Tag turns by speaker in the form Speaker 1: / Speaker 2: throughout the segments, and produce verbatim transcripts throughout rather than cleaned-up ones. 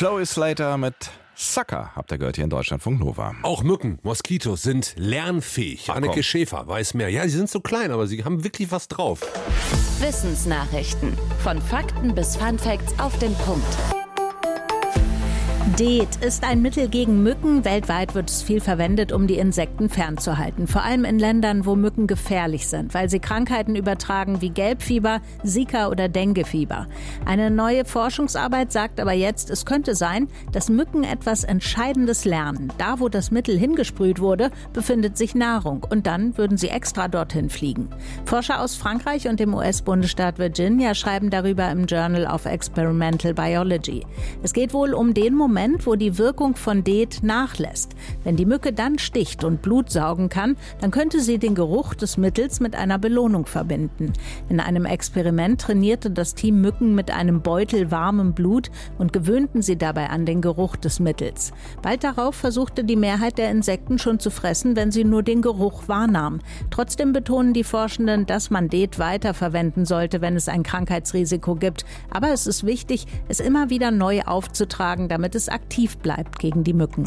Speaker 1: Chloe Slater mit Sucker, habt ihr gehört hier in Deutschlandfunk Nova.
Speaker 2: Auch Mücken, Moskitos sind lernfähig.
Speaker 1: Ach,
Speaker 2: Anneke
Speaker 1: komm.
Speaker 2: Schäfer weiß mehr. Ja, sie sind so klein, aber sie haben wirklich was drauf.
Speaker 3: Wissensnachrichten. Von Fakten bis Funfacts auf den Punkt.
Speaker 4: DEET ist ein Mittel gegen Mücken. Weltweit wird es viel verwendet, um die Insekten fernzuhalten. Vor allem in Ländern, wo Mücken gefährlich sind, weil sie Krankheiten übertragen wie Gelbfieber, Zika oder Denguefieber. Eine neue Forschungsarbeit sagt aber jetzt, es könnte sein, dass Mücken etwas Entscheidendes lernen. Da, wo das Mittel hingesprüht wurde, befindet sich Nahrung. Und dann würden sie extra dorthin fliegen. Forscher aus Frankreich und dem U S-Bundesstaat Virginia schreiben darüber im Journal of Experimental Biology. Es geht wohl um den Moment, wo die Wirkung von DEET nachlässt. Wenn die Mücke dann sticht und Blut saugen kann, dann könnte sie den Geruch des Mittels mit einer Belohnung verbinden. In einem Experiment trainierte das Team Mücken mit einem Beutel warmem Blut und gewöhnten sie dabei an den Geruch des Mittels. Bald darauf versuchte die Mehrheit der Insekten schon zu fressen, wenn sie nur den Geruch wahrnahm. Trotzdem betonen die Forschenden, dass man DEET weiterverwenden sollte, wenn es ein Krankheitsrisiko gibt. Aber es ist wichtig, es immer wieder neu aufzutragen, damit es aktiv bleibt gegen die Mücken.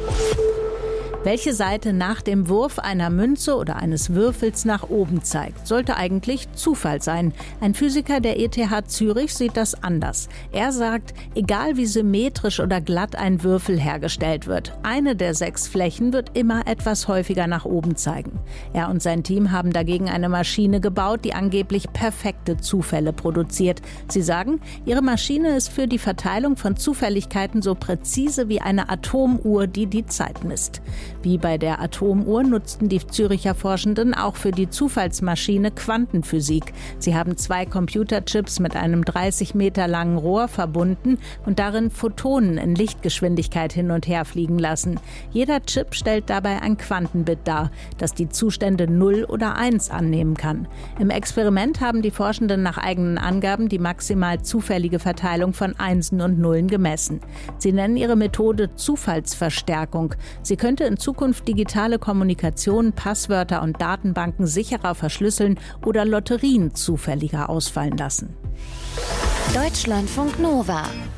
Speaker 4: Welche Seite nach dem Wurf einer Münze oder eines Würfels nach oben zeigt, sollte eigentlich Zufall sein. Ein Physiker der E T H Zürich sieht das anders. Er sagt, egal wie symmetrisch oder glatt ein Würfel hergestellt wird, eine der sechs Flächen wird immer etwas häufiger nach oben zeigen. Er und sein Team haben dagegen eine Maschine gebaut, die angeblich perfekte Zufälle produziert. Sie sagen, ihre Maschine ist für die Verteilung von Zufälligkeiten so präzise wie eine Atomuhr, die die Zeit misst. Wie bei der Atomuhr nutzten die Züricher Forschenden auch für die Zufallsmaschine Quantenphysik. Sie haben zwei Computerchips mit einem dreißig Meter langen Rohr verbunden und darin Photonen in Lichtgeschwindigkeit hin und her fliegen lassen. Jeder Chip stellt dabei ein Quantenbit dar, das die Zustände null oder eins annehmen kann. Im Experiment haben die Forschenden nach eigenen Angaben die maximal zufällige Verteilung von Einsen und Nullen gemessen. Sie nennen ihre Methode Zufallsverstärkung. Sie könnte in Zukunft digitale Kommunikation, Passwörter und Datenbanken sicherer verschlüsseln oder Lotterien zufälliger ausfallen lassen.
Speaker 3: Deutschlandfunk Nova.